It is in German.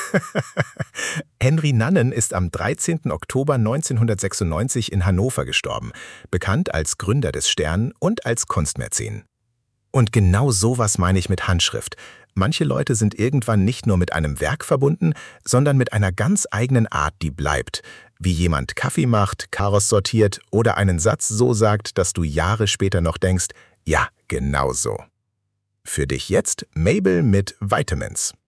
Henry Nannen ist am 13. Oktober 1996 in Hannover gestorben, bekannt als Gründer des Stern und als Kunstmäzen. Und genau sowas meine ich mit Handschrift. Manche Leute sind irgendwann nicht nur mit einem Werk verbunden, sondern mit einer ganz eigenen Art, die bleibt. Wie jemand Kaffee macht, Chaos sortiert oder einen Satz so sagt, dass du Jahre später noch denkst, ja, genau so. Für dich jetzt Mabel mit Vitamins.